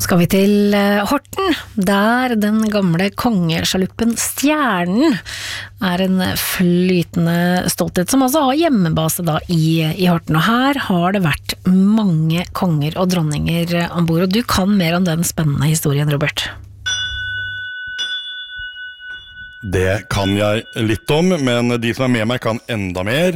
Skal vi til Horten, der den gamle kongesjaluppen Stjernen en flytende stolthet, som altså har hjemmebase da i Horten. Og her har det vært mange konger og dronninger ombord, og du kan mer om den spennende historien, Robert. Det kan jeg litt om, men de som med meg kan enda mer.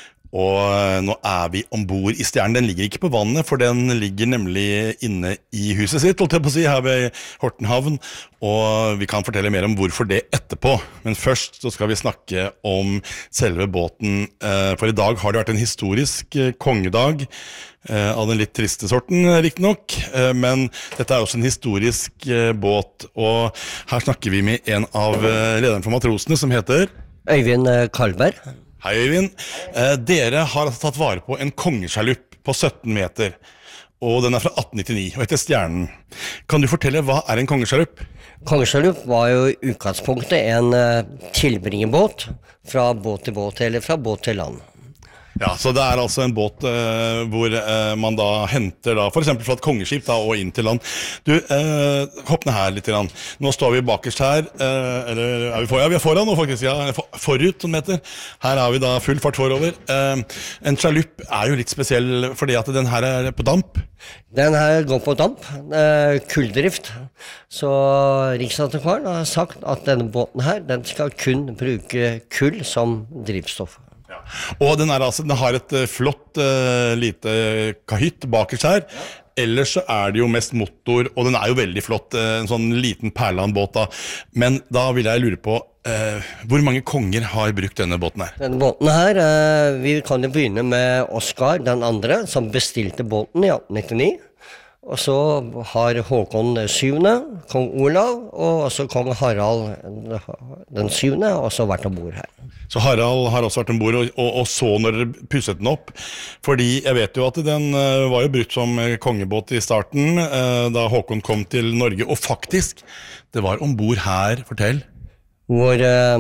Og nå vi ombord i Stjernen. Den ligger ikke på vannet, for den ligger nemlig inne i huset sitt, holdt jeg på å si, her ved Horten havn. Og vi kan fortelle mer om hvorfor det etterpå. Men først så skal vi snakke om selve båten. For i dag har det vært en historisk kongedag av den litt triste sorten, riktig nok. Men dette også en historisk båt. Og her snakker vi med en av lederne for matrosene, som heter Øyvind Karlberg. Hei Øyvind, dere har tatt vare på en kongesjalupp på 17 meter, og den fra 1899, og heter Stjernen. Kan du fortelle, hva en kongesjalupp? Kongesjalupp var jo i utgangspunktet en tilbringerbåt fra båt til båt, eller fra båt til land. Ja, så det altså en båt hvor man da henter da, for eksempel fra et kongeskip da, og inn til land. Du, hopp ned her litt grann. Nå står vi bakerst her, eller vi foran? Ja, vi foran nå faktisk, ja, forut, som det heter. Her har vi da full fart forover. En sjalupp jo litt spesiell, fordi at den her på damp. Den her går på damp, kulldrift. Så Riksantikvaren har sagt at denne båten her, den skal kun bruke kull som drivstoff. Og den har et flott lite kahytt bakerst her. Ellers så det jo mest motor, og den jo veldig flott, en sånn liten perleandbåt da. Men da vil jeg lure på, hvor mange konger har brukt denne båten her? Denne båten her, vi kan jo begynne med Oscar den andre, som bestilte båten i 1899. Og så har Håkon 7., kong Olav, og også kong Harald den 7. også vært ombord her. Så Harald har også vært ombord, og så når dere pusset den opp. Fordi jeg vet jo at den var jo brukt som kongebåt i starten, da Håkon kom til Norge. Og faktisk, det var ombord her, fortell. Hvor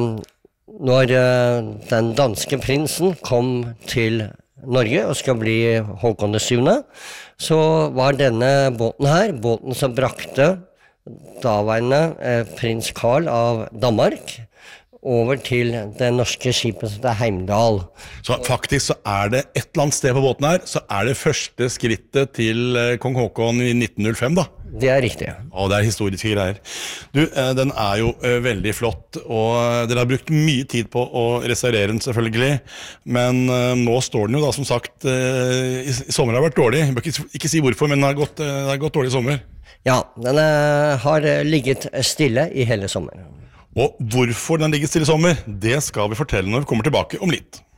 når den danske prinsen kom til Norge og skal bli Håkon 7., så var denne båten her, båten som brakte daværende prins Karl av Danmark over til det norske skipet som heter Heimdal. Så faktisk så det et eller annet sted på båten her, så det første skrittet til kong Håkon i 1905 da. Det riktig. Og det historiske greier. Du, den jo veldig flott, og dere har brukt mye tid på å restaurere den selvfølgelig, men nå står den jo da som sagt, i sommer har vært dårlig. Jeg bør ikke si hvorfor, men det har gått dårlig i sommer. Ja, den har ligget stille i hele sommeren. Og hvorfor den ligger stille i sommer, det skal vi fortelle når vi kommer tilbake om litt.